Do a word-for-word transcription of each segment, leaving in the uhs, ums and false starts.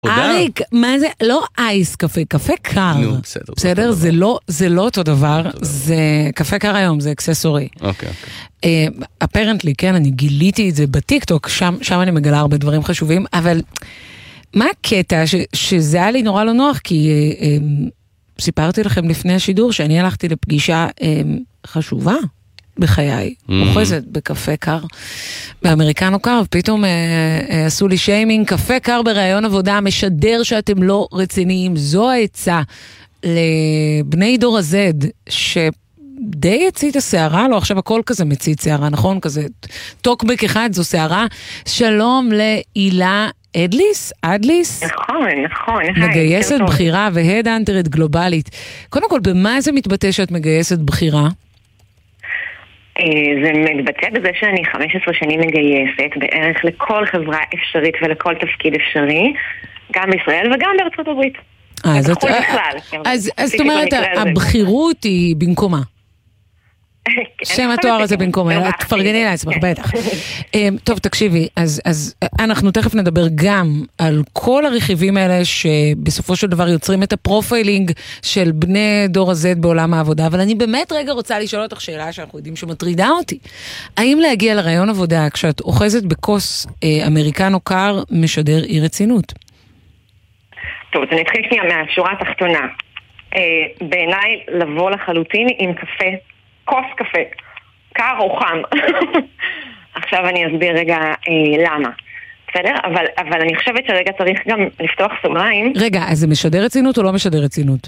אריק, מה זה? לא אייס קפה, קפה קר. נו, בסדר. בסדר? זה לא, זה לא אותו דבר, זה קפה קר היום, זה אקססורי. אוקיי, אוקיי. אפרנטלי, כן, אני גיליתי את זה בטיקטוק, שם, שם אני מגלה הרבה דברים חשובים, אבל מה הקטע ש, שזה היה לי נורא לא נוח, כי אה, אה, סיפרתי לכם לפני השידור שאני הלכתי לפגישה אה, חשובה בחיי, mm-hmm. אוחזת בקפה קר, באמריקנו קר, ופתאום אה, אה, עשו לי שיימינג, קפה קר ברעיון עבודה, משדר שאתם לא רציניים, זו העצה לבני דור הזד, ש... די הצית השערה, לא עכשיו הכל כזה מצית שערה, נכון? כזה טוקבק אחד זו שערה. שלום להילה אדליס, אדליס? נכון, נכון. מגייסת בחירה והד-אנטרית גלובלית. קודם כל, במה זה מתבטא שאת מגייסת בחירה? זה מתבטא בזה שאני חמש עשרה שנים מגייסת בערך לכל חברה אפשרית ולכל תפקיד אפשרי, גם בישראל וגם בארצות הברית. אז זאת אומרת, הבחירות היא במקומה. שם התואר הזה במקום, תפרגני לעצמך, בטח. טוב, תקשיבי, אז אנחנו תכף נדבר גם על כל הרכיבים האלה שבסופו של דבר יוצרים את הפרופיילינג של בני דור הזד בעולם העבודה, אבל אני באמת רגע רוצה לשאול אותך שאלה שאנחנו יודעים שמטרידה אותי. האם להגיע לרעיון עבודה כשאת אוחזת בכוס אמריקנו קר משדר אי רצינות? טוב, אז אני אתחיל שנייה מהשורה התחתונה. בעיניי לבוא לחלוטין עם קפה, כוס קפה, קר או חם. עכשיו אני אסביר רגע אה, למה. בסדר? אבל, אבל אני חושבת שרגע צריך גם לפתוח סוגריים. רגע, אז זה משדר רצינות או לא משדר רצינות?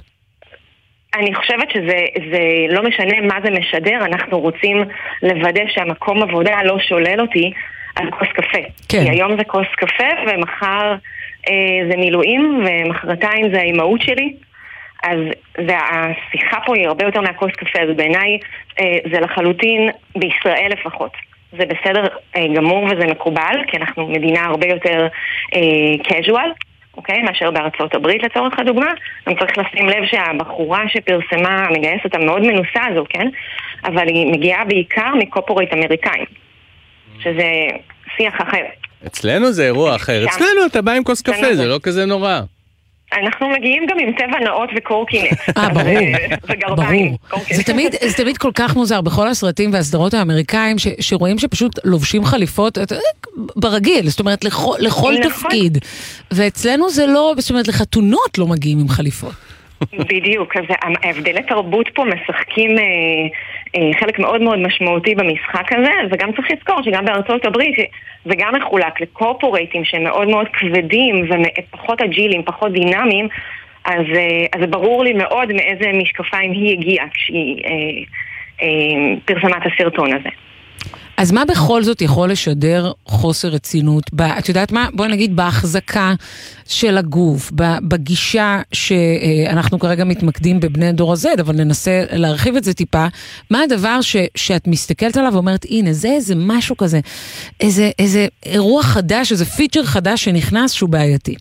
אני חושבת שזה זה לא משנה מה זה משדר, אנחנו רוצים לוודא שהמקום עבודה לא שולל אותי על כוס קפה. כן. כי היום זה כוס קפה ומחר אה, זה מילואים ומחרתיים זה האימהות שלי. אז זה, השיחה פה היא הרבה יותר מהכוס קפה, אז בעיניי אה, זה לחלוטין, בישראל לפחות. זה בסדר אה, גמור וזה מקובל, כי אנחנו מדינה הרבה יותר אה, casual, אוקיי? מאשר בארצות הברית לצורך הדוגמה. גם צריך לשים לב שהבחורה שפרסמה, המגייסת המאוד מנוסה הזו, כן? אבל היא מגיעה בעיקר מקופורייט אמריקאים, שזה שיח אחר. אצלנו זה אירוע אחר. אצלנו אתה בא עם כוס קפה, זה לא כזה נורא. אנחנו מגיעים גם עם טבע נאות וקורקינט. אה, ברור. ברור. זה תמיד, זה תמיד כל כך מוזר בכל הסרטים והסדרות האמריקאים שרואים שפשוט לובשים חליפות ברגיל, זאת אומרת לכל תפקיד. ואצלנו זה לא, זאת אומרת לחתונות לא מגיעים עם חליפות. בדיוק, אז ההבדלי תרבות פה משחקים אה, אה, חלק מאוד מאוד משמעותי במשחק הזה, וגם צריך לזכור שגם בארצות הברית זה גם מחולק לקורפורייטים שהם מאוד מאוד כבדים ופחות אג'ילים, פחות דינמיים, אז, אה, אז זה ברור לי מאוד מאיזה משקפיים היא הגיעה כשהיא אה, אה, פרסמה את הסרטון הזה. אז מה בכל זאת יכול לשדר חוסר רצינות? את יודעת מה? בואי נגיד בהחזקה של הגוף, בגישה שאנחנו כרגע מתמקדים בבני דור הזד, אבל ננסה להרחיב את זה טיפה. מה הדבר ש, שאת מסתכלת עליו ואומרת, הנה, זה איזה משהו כזה, איזה, איזה אירוע חדש, איזה פיצ'ר חדש שנכנס שהוא בעייתי?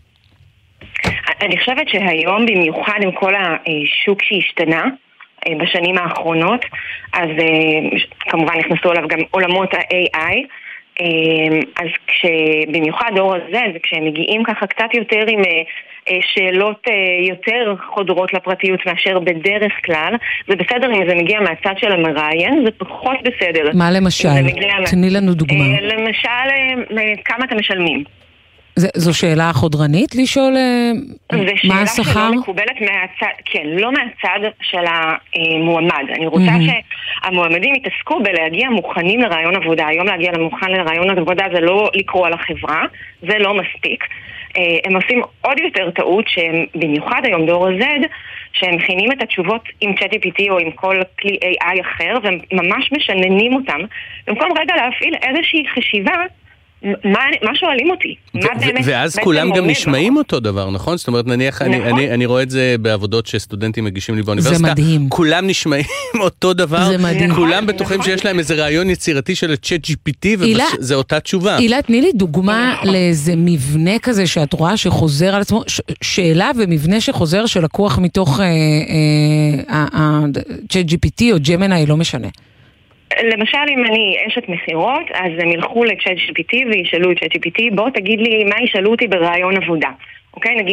אני חושבת שהיום, במיוחד עם כל השוק שהשתנה, בשנים האחרונות, אז כמובן נכנסו עליו גם עולמות ה-איי איי, אז כשבמיוחד דור הזה, וכשהם מגיעים ככה קצת יותר עם שאלות יותר חודרות לפרטיות מאשר בדרך כלל, זה בסדר אם זה מגיע מהצד של המראיין, זה פחות בסדר. מה למשל? תני לנו דוגמה. למשל, כמה אתם משלמים? זו שאלה חודרנית לשאול מה השכר? זו שאלה שלא מקובלת מהצד, כן, לא מהצד של המועמד. אני רוצה שהמועמדים יתעסקו בלהגיע מוכנים לרעיון עבודה. היום להגיע למוכן לרעיון עבודה זה לא לקרוא על החברה, זה לא מספיק. הם עושים עוד יותר טעות שהם במיוחד היום דור ה-Z, שהם מכינים את התשובות עם צ'אט ג'י פי טי או עם כל כלי איי איי אחר, והם ממש משננים אותם. במקום רגע להפעיל איזושהי חשיבה, מה, מה שואלים אותי? מה באמת, ואז כולם גם נשמעים אותו דבר, נכון? זאת אומרת, נניח, אני, אני, אני רואה את זה בעבודות שסטודנטים מגישים לי באוניברסיטה. זה מדהים. כולם נשמעים אותו דבר. זה מדהים. כולם בטוחים שיש להם איזה רעיון יצירתי של צ'אט ג'י פי טי, וזה אותה תשובה. הילה, תני לי דוגמה לאיזה מבנה כזה שאת רואה שחוזר על עצמו, שאלה ומבנה שחוזר שלקוח מתוך צ'אט ג'י פי טי או ג'מיני, לא משנה. למשל, אם אני אשת מחירות, אז הם ילכו ל-צ'אט ג'י פי טי וישאלו את צ'אט ג'י פי טי, בוא תגיד לי מה ישאלו אותי ברעיון עבודה. אוקיי? נגיד